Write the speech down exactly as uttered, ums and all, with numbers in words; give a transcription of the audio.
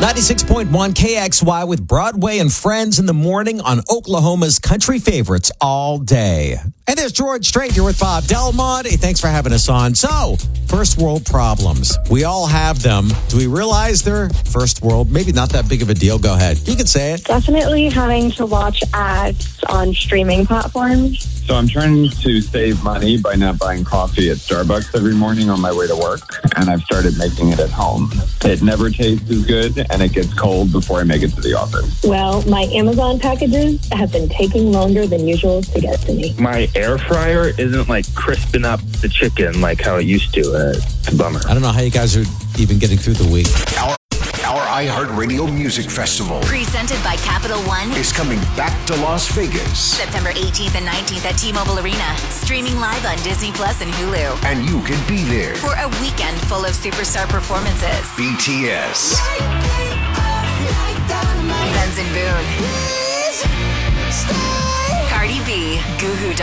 ninety-six point one K X Y with Broadway and Friends in the morning on Oklahoma's country favorites all day. And there's George Strait here with Bob Delmont. Hey, thanks for having us on. So, first world problems. We all have them. Do we realize they're first world? Maybe not that big of a deal. Go ahead. You can say it. Definitely having to watch ads on streaming platforms. So I'm trying to save money by not buying coffee at Starbucks every morning on my way to work, and I've started making it at home. It never tastes as good, and it gets cold before I make it to the office. Well, my Amazon packages have been taking longer than usual to get to me. My air fryer isn't like crisping up the chicken like how it used to. Uh, it's a bummer. I don't know how you guys are even getting through the week. Our Our iHeartRadio Music Festival, presented by Capital One, is coming back to Las Vegas. September eighteenth and nineteenth at T-Mobile Arena. Streaming live on Disney Plus and Hulu. And you can be there for a weekend full of superstar performances. B T S, Benson Boone, Cardi B, Goo Goo